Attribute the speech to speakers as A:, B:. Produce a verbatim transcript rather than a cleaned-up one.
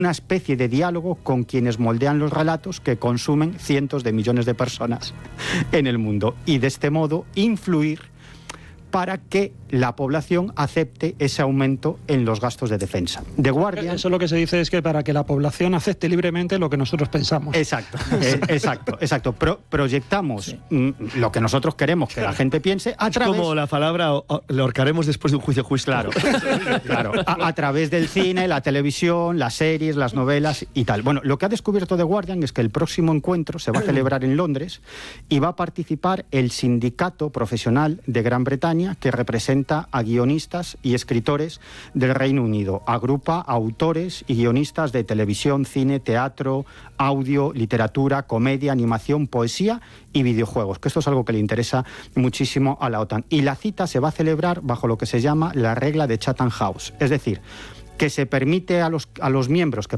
A: una especie de diálogo con quienes moldean los relatos que consumen cientos de millones de personas en el mundo, y de este modo influir para que la población acepte ese aumento en los gastos de defensa. The Guardian...
B: Eso lo que se dice es que para que la población acepte libremente lo que nosotros pensamos.
A: Exacto, eh, exacto, exacto. Pro, proyectamos sí. mm, lo que nosotros queremos que la gente piense a
C: es
A: través...
C: como la palabra, o, o, lo ahorcaremos después de un juicio justo.
A: Claro, claro. A, a través del cine, la televisión, las series, las novelas y tal. Bueno, lo que ha descubierto The Guardian es que el próximo encuentro se va a celebrar en Londres y va a participar el sindicato profesional de Gran Bretaña, que representa a guionistas y escritores del Reino Unido. Agrupa a autores y guionistas de televisión, cine, teatro, audio, literatura, comedia, animación, poesía y videojuegos, que esto es algo que le interesa muchísimo a la OTAN. Y la cita se va a celebrar bajo lo que se llama la regla de Chatham House, es decir, que se permite a los, a los miembros que